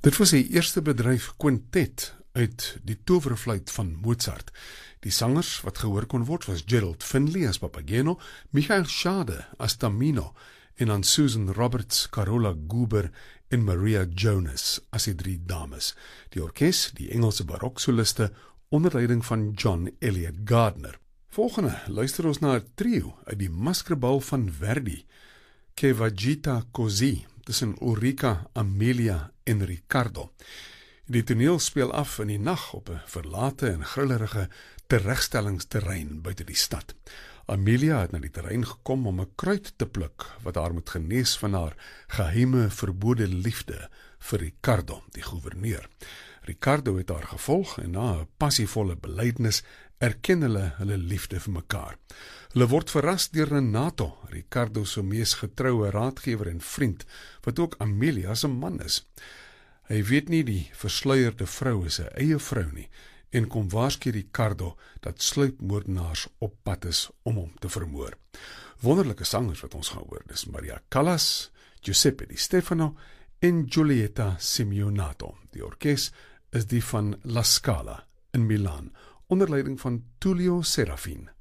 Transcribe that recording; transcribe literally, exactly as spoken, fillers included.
Dit was die eerste bedryf quintet uit die towerfluit van Mozart. Die sangers wat gehoor kon word was Gerald Finley as Papageno, Michael Schade as Tamino en dan Susan Roberts, Carola Goober en Maria Jonas as die drie dames. Die orkes, die Engelse baroksoliste, onder leiding van John Eliot Gardner. Volgende luister ons na 'n trio uit die Maskerbal van Verdi, Che vagita così, tussen Ulrica, Amelia en Riccardo. Die toneel speel af in die nag op 'n verlate en grillerige teregstellingsterrein buite die stad. Amelia het na die terrein gekom om 'n kruid te pluk wat haar moet genees van haar geheime verbode liefde vir Riccardo, die gouverneur. Riccardo het haar gevolg en na 'n passievolle belydenis erken hulle hulle liefde vir mekaar. Hulle word verras deur Renato, Riccardo se mees getroue raadgewer en vriend, wat ook Amelia se man is. Hy weet nie die versluierde vrou is sy eie vrou nie, en kom waarsku Riccardo dat sluipmoordenaars op pad is om hom te vermoor. Wonderlike sangers wat ons gaan hoor, dis Maria Callas, Giuseppe Di Stefano en Giulietta Simeonato. Die orkes is die van La Scala in Milaan, onder leiding van Tullio Serafin.